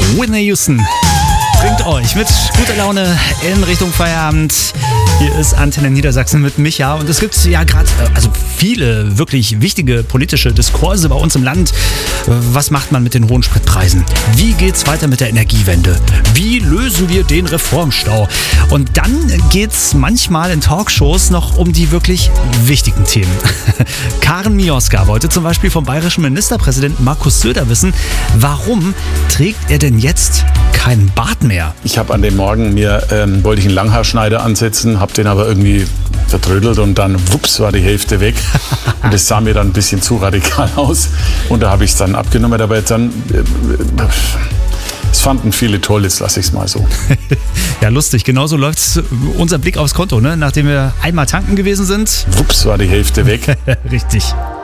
Whitney Houston bringt euch mit guter Laune in Richtung Feierabend. Hier ist Antenne Niedersachsen mit Micha und es gibt ja gerade viele wirklich wichtige politische Diskurse bei uns im Land. Was macht man mit den hohen Spritpreisen? Wie geht's weiter mit der Energiewende? Wie lösen wir den Reformstau? Und dann geht's manchmal in Talkshows noch um die wirklich wichtigen Themen. Karen Mioska wollte zum Beispiel vom bayerischen Ministerpräsidenten Markus Söder wissen, warum trägt er denn jetzt keinen Bart mehr? Ich habe an dem Morgen wollte ich einen Langhaarschneider ansetzen, habe den aber irgendwie vertrödelt und dann wups war die Hälfte weg und das sah mir dann ein bisschen zu radikal aus und da habe ich es dann abgenommen, aber dann es fanden viele toll, jetzt lasse ich es mal so. Ja, lustig, genauso läuft unser Blick aufs Konto, ne? Nachdem wir einmal tanken gewesen sind. Wups war die Hälfte weg. Richtig.